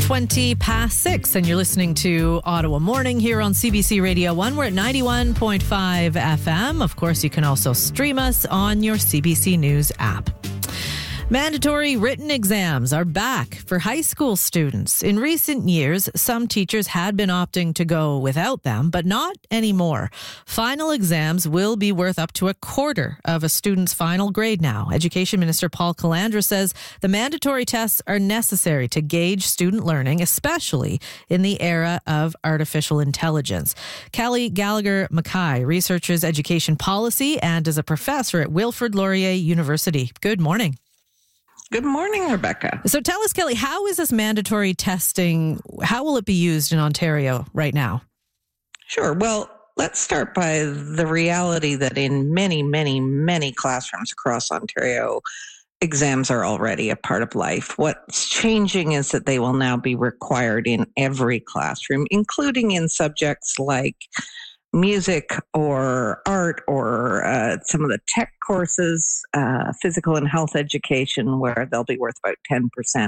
20 past 6, and you're listening to Ottawa Morning here on CBC Radio 1. We're at 91.5 FM. Of course, you can also stream us on your CBC News app. Mandatory written exams are back for high school students. In recent years, some teachers had been opting to go without them, but not anymore. Final exams will be worth up to a quarter of a student's final grade now. Education Minister Paul Calandra says the mandatory tests are necessary to gauge student learning, especially in the era of artificial intelligence. Kelly Gallagher Mackay researches education policy and is a professor at Wilfrid Laurier University. Good morning. Good morning, Rebecca. So tell us, Kelly, how is this mandatory testing, how will it be used in Ontario right now? Sure. Well, let's start by the reality that in many classrooms across Ontario, exams are already a part of life. What's changing is that they will now be required in every classroom, including in subjects like music or art or some of the tech courses, physical and health education, where they'll be worth about 10%,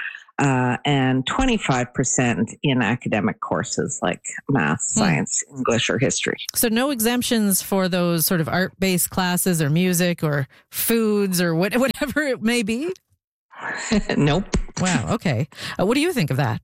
and 25% in academic courses like math, science, English, or history. So no exemptions for those sort of art-based classes or music or foods or whatever it may be? Nope. Wow, okay. What do you think of that?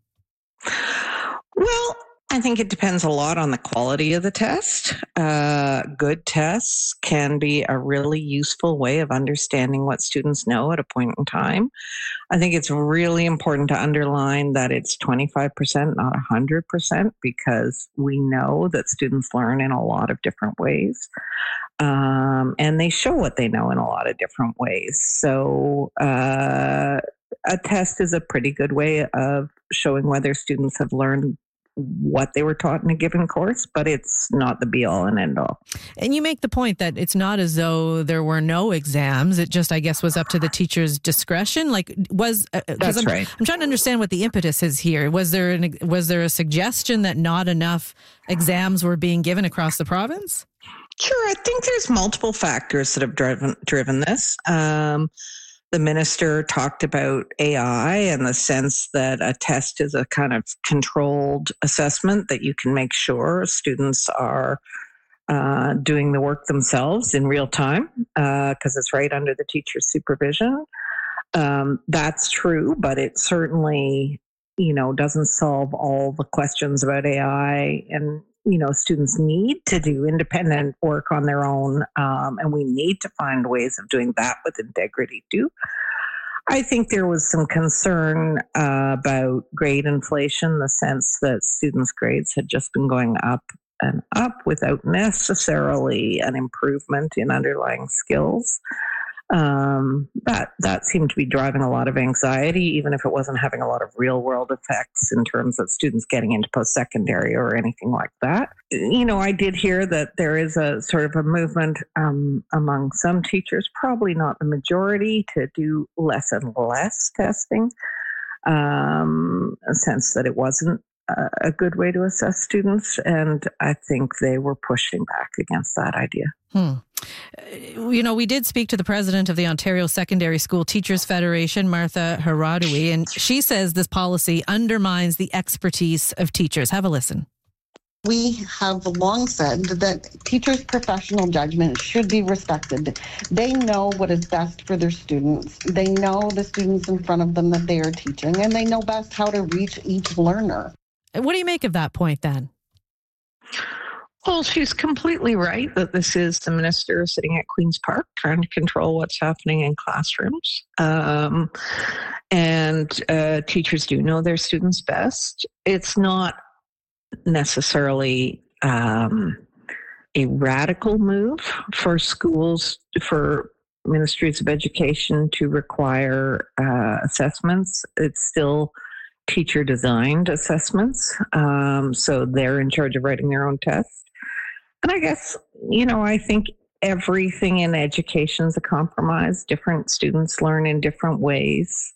Well, I think it depends a lot on the quality of the test. Good tests can be a really useful way of understanding what students know at a point in time. I think it's really important to underline that it's 25%, not 100%, because we know that students learn in a lot of different ways. And they show what they know in a lot of different ways. So a test is a pretty good way of showing whether students have learned what they were taught in a given course, but it's not the be-all and end-all. And you make the point that it's not as though there were no exams. It just, I guess, was up to the teacher's discretion. That's right. I'm trying to understand what the impetus is here. Was there a suggestion that not enough exams were being given across the province? Sure. I think there's multiple factors that have driven this. The minister talked about AI and the sense that a test is a kind of controlled assessment that you can make sure students are doing the work themselves in real time because it's right under the teacher's supervision. That's true, but it certainly, doesn't solve all the questions about AI. And students need to do independent work on their own, and we need to find ways of doing that with integrity too. I think there was some concern about grade inflation, the sense that students' grades had just been going up and up without necessarily an improvement in underlying skills. That seemed to be driving a lot of anxiety, even if it wasn't having a lot of real world effects in terms of students getting into post-secondary or anything like that. I did hear that there is a sort of a movement among some teachers, probably not the majority, to do less and less testing, a sense that it wasn't a good way to assess students. And I think they were pushing back against that idea. We did speak to the president of the Ontario Secondary School Teachers Federation, Martha Haradoui, and she says this policy undermines the expertise of teachers. Have a listen. We have long said that teachers' professional judgment should be respected. They know what is best for their students. They know the students in front of them that they are teaching, and they know best how to reach each learner. What do you make of that point then? Well, she's completely right that this is the minister sitting at Queen's Park trying to control what's happening in classrooms. And teachers do know their students best. It's not necessarily a radical move for schools, for ministries of education to require assessments. It's still teacher-designed assessments, so they're in charge of writing their own tests. And I guess, I think everything in education is a compromise. Different students learn in different ways.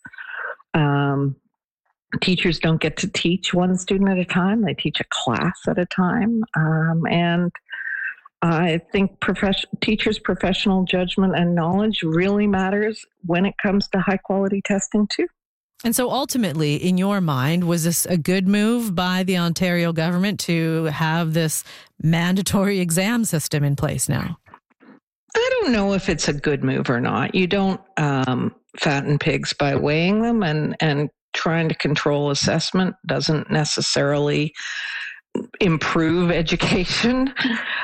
Teachers don't get to teach one student at a time. They teach a class at a time. And I think teachers' professional judgment and knowledge really matters when it comes to high-quality testing, too. And so ultimately, in your mind, was this a good move by the Ontario government to have this mandatory exam system in place now? I don't know if it's a good move or not. You don't fatten pigs by weighing them, and trying to control assessment doesn't necessarily improve education.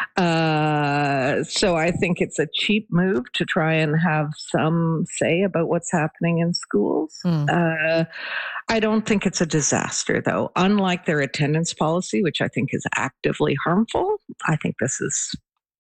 So I think it's a cheap move to try and have some say about what's happening in schools. I don't think it's a disaster, though. Unlike their attendance policy, which I think is actively harmful, I think this is,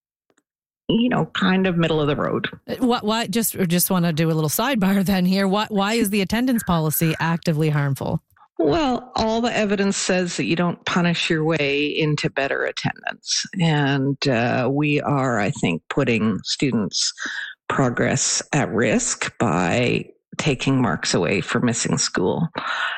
kind of middle of the road. Why? Just want to do a little sidebar then here. Why is the attendance policy actively harmful? Well, all the evidence says that you don't punish your way into better attendance. And we are, I think, putting students' progress at risk by taking marks away for missing school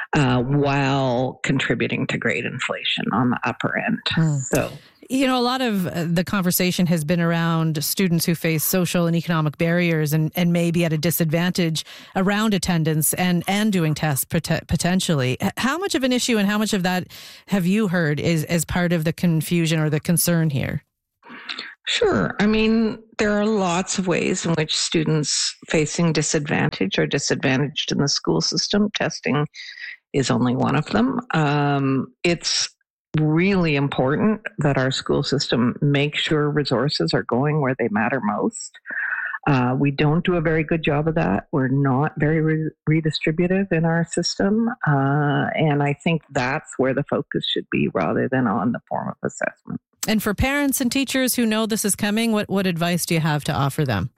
while contributing to grade inflation on the upper end. So, a lot of the conversation has been around students who face social and economic barriers and may be at a disadvantage around attendance and doing tests potentially. How much of an issue and how much of that have you heard is as part of the confusion or the concern here? Sure. I mean, there are lots of ways in which students facing disadvantage are disadvantaged in the school system. Testing is only one of them. It's really important that our school system make sure resources are going where they matter most. We don't do a very good job of that. We're not very redistributive in our system. And I think that's where the focus should be rather than on the form of assessment. And for parents and teachers who know this is coming, what advice do you have to offer them?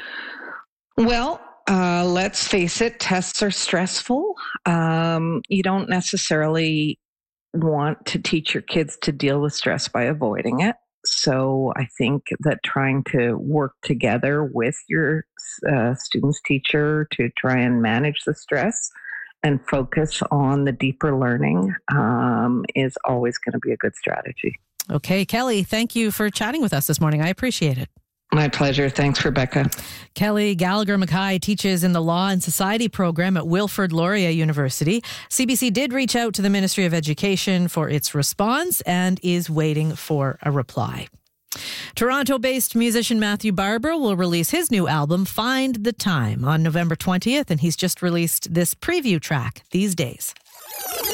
Well, let's face it, tests are stressful. You don't necessarily want to teach your kids to deal with stress by avoiding it. So I think that trying to work together with your student's teacher to try and manage the stress and focus on the deeper learning is always going to be a good strategy. Okay, Kelly, thank you for chatting with us this morning. I appreciate it. My pleasure. Thanks, Rebecca. Kelly Gallagher Mackay teaches in the Law and Society program at Wilfrid Laurier University. CBC did reach out to the Ministry of Education for its response and is waiting for a reply. Toronto-based musician Matthew Barber will release his new album, Find the Time, on November 20th, and he's just released this preview track, These Days.